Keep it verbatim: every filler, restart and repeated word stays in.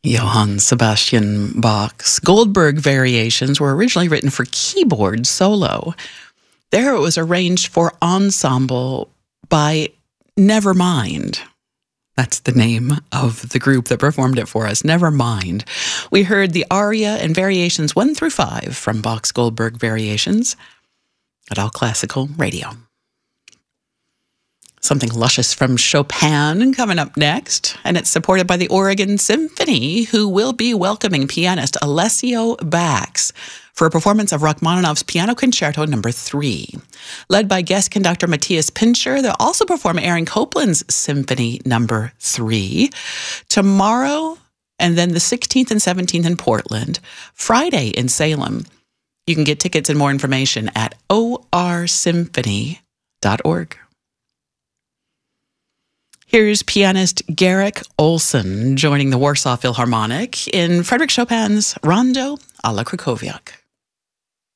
Johann Sebastian Bach's Goldberg Variations were originally written for keyboard solo. There it was arranged for ensemble by Nevermind. That's the name of the group that performed it for us, Nevermind. We heard the aria and variations one through five from Bach's Goldberg Variations at All Classical Radio. Something luscious from Chopin coming up next, and it's supported by the Oregon Symphony, who will be welcoming pianist Alessio Bax for a performance of Rachmaninoff's Piano Concerto Number Three. Led by guest conductor Matthias Pincher, they'll also perform Aaron Copland's Symphony Number Three tomorrow, and then the sixteenth and seventeenth in Portland, Friday in Salem. You can get tickets and more information at o r symphony dot org. Here's pianist Garrick Olson joining the Warsaw Philharmonic in Frédéric Chopin's Rondo à la Krakowiak.